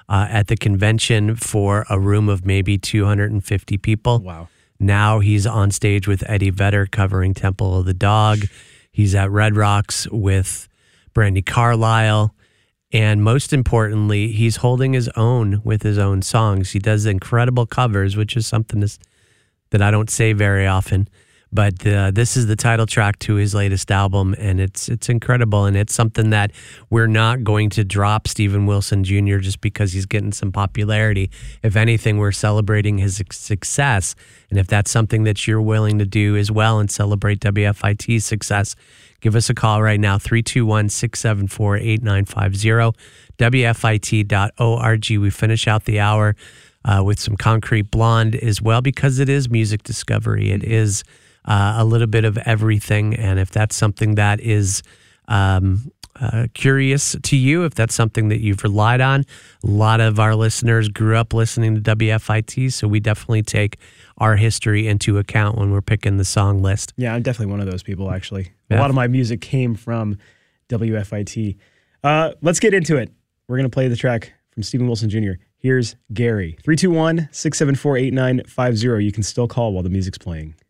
at the convention for a room of maybe 250 people. Wow. Now he's on stage with Eddie Vedder covering Temple of the Dog. He's at Red Rocks with Brandi Carlile. And most importantly, he's holding his own with his own songs. He does incredible covers, which is something that I don't say very often. But this is the title track to his latest album, and it's incredible. And it's something that we're not going to drop Steven Wilson Jr. just because he's getting some popularity. If anything, we're celebrating his success. And if that's something that you're willing to do as well and celebrate WFIT's success, give us a call right now, 321-674-8950, WFIT.org. We finish out the hour with some Concrete Blonde as well, because it is music discovery. It is a little bit of everything. And if that's something that is curious to you, if that's something that you've relied on, a lot of our listeners grew up listening to WFIT, so we definitely take our history into account when we're picking the song list. Yeah, I'm definitely one of those people, actually. Yeah. A lot of my music came from WFIT. Let's get into it. We're going to play the track from Steven Wilson Jr. Here's Gary. 321-674-8950. You can still call while the music's playing.